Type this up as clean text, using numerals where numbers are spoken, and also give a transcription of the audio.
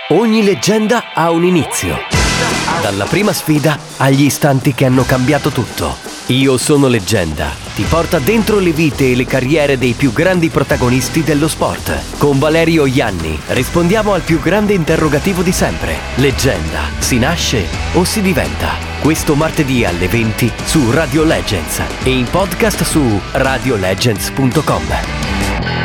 Ogni leggenda ha un inizio. Dalla prima sfida agli istanti che hanno cambiato tutto. Io sono leggenda. Ti porta dentro le vite e le carriere dei più grandi protagonisti dello sport. Con Valerio Ianni rispondiamo al più grande interrogativo di sempre. Leggenda, si nasce o si diventa? Questo martedì alle 20 su Radio Legends e in podcast su radiolegends.com.